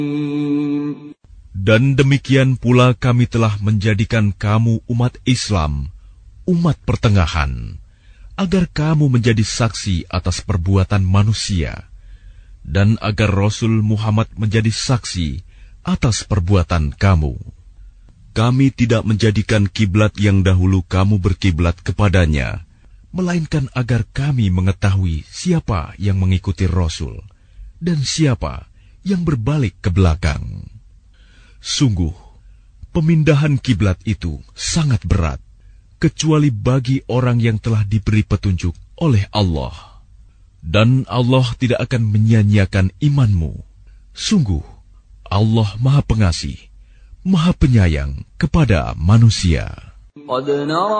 Dan demikian pula kami telah menjadikan kamu umat Islam, umat pertengahan, agar kamu menjadi saksi atas perbuatan manusia, dan agar Rasul Muhammad menjadi saksi atas perbuatan kamu. Kami tidak menjadikan kiblat yang dahulu kamu berkiblat kepadanya, melainkan agar kami mengetahui siapa yang mengikuti Rasul dan siapa yang berbalik ke belakang. Sungguh, pemindahan kiblat itu sangat berat, kecuali bagi orang yang telah diberi petunjuk oleh Allah. Dan Allah tidak akan menyia-nyiakan imanmu. Sungguh, Allah Maha Pengasih, Maha Penyayang kepada manusia.